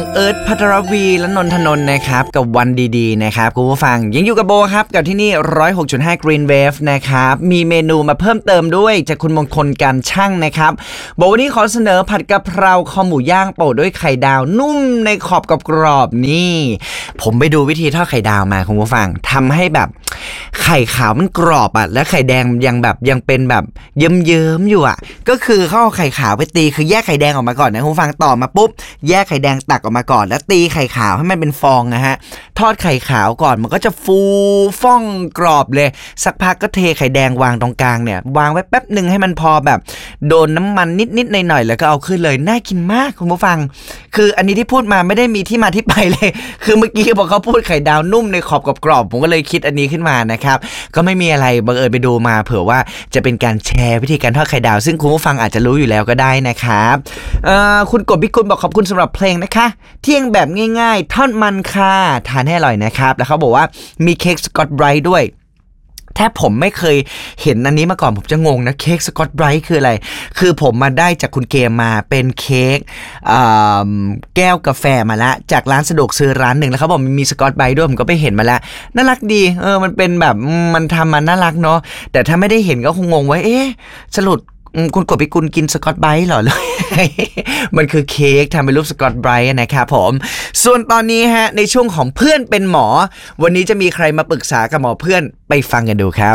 เอิร์ธภัทรวีและนนทนนท์นะครับกับวันดีๆนะครับคุณผู้ฟังยังอยู่กับโบครับกับที่นี่ 106.5 Green Wave นะครับมีเมนูมาเพิ่มเติมด้วยจากคุณมงคลการช่างนะครับบอกวันนี้ขอเสนอผัดกะเพราคอหมูย่างโปะด้วยไข่ดาวนุ่มในขอบกรอบๆนี่ผมไปดูวิธีทอดไข่ดาวมาคุณผู้ฟังทำให้แบบไข่ขาวมันกรอบอ่ะและไข่แดงยังเป็นแบบเยิ้มๆอยู่อ่ะก็คือเขาเอาไข่ขาวไปตีคือแยกไข่แดงออกมาก่อนนะคุณผู้ฟังต่อมาปุ๊บแยกไข่แดงตักออกมาก่อนแล้วตีไข่ขาวให้มันเป็นฟองนะฮะทอดไข่ขาวก่อนมันก็จะฟูฟ่องกรอบเลยสักพักก็เทไข่แดงวางตรงกลางเนี่ยวางไว้แป๊บนึงให้มันพอแบบโดนน้ำมันนิดๆหน่อยๆแล้วก็เอาขึ้นเลยน่ากินมากคุณผู้ฟังคืออันนี้ที่พูดมาไม่ได้มีที่มาที่ไปเลยคือเมื่อกี้บอกเขาพูดไข่ดาวนุ่มในขอบกรอบผมก็เลยคิดอันนี้ขึ้นมานะครับก็ไม่มีอะไรบังเอิญไปดูมาเผื่อว่าจะเป็นการแชร์วิธีการทอดไข่ดาวซึ่งคุณผู้ฟังอาจจะรู้อยู่แล้วก็ได้นะครับคุณกบพิกุลบอกขอบคุณสำหรับเพลงนะคะเที่ยงแบบง่ายๆทอดมันค่ะทานให้อร่อยนะครับแล้วเขาบอกว่ามีเค้กสกอตไบรท์ด้วยแทบผมไม่เคยเห็นอันนี้มาก่อนผมจะงงนะเค้กสกอตไบรท์คืออะไรคือผมมาได้จากคุณเกมมาเป็นเค้กแก้วกาแฟมาละจากร้านสะดวกซื้อร้านหนึ่งแล้วเขาบอกมีสกอตไบรท์ด้วยผมก็ไปเห็นมาแล้วน่ารักดีมันเป็นแบบมันทำมาน่ารักเนาะแต่ถ้าไม่ได้เห็นก็คงงงไว้สรุปคุณกบพิกุลกินสกอตไบรท์เหรอเลยมันคือเค้กทำเป็นรูปสกอตไบรท์นะครับผมส่วนตอนนี้ฮะในช่วงของเพื่อนเป็นหมอวันนี้จะมีใครมาปรึกษากับหมอเพื่อนไปฟังกันดูครับ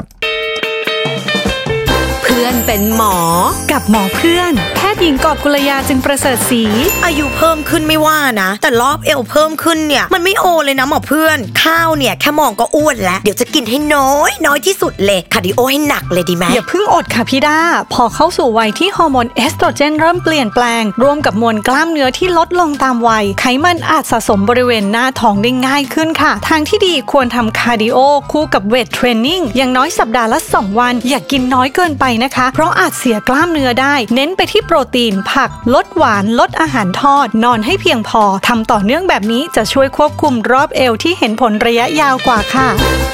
เพื่อนเป็นหมอกับหมอเพื่อนแพทย์หญิงกอบกุลยาจึงประเสริฐศรีอายุเพิ่มขึ้นไม่ว่านะแต่รอบเอวเพิ่มขึ้นเนี่ยมันไม่โอเลยนะหมอเพื่อนข้าวเนี่ยแค่มองก็อ้วนแล้วเดี๋ยวจะกินให้น้อยที่สุดเลยคาร์ดิโอให้หนักเลยดีไหมอย่าเพิ่งอดค่ะพี่ดาพอเข้าสู่วัยที่ฮอร์โมนเอสโตรเจนเริ่มเปลี่ยนแปลงรวมกับมวลกล้ามเนื้อที่ลดลงตามวัยไขมันอาจสะสมบริเวณหน้าท้องได้ง่ายขึ้นค่ะทางที่ดีควรทำคาร์ดิโอคู่กับเวทเทรนนิ่งอย่างน้อยสัปดาห์ละ2 วันอย่ากินน้อยเกินไปนะคะเพราะอาจเสียกล้ามเนื้อได้เน้นไปที่โปรตีนผักลดหวานลดอาหารทอดนอนให้เพียงพอทำต่อเนื่องแบบนี้จะช่วยควบคุมรอบเอวที่เห็นผลระยะยาวกว่าค่ะ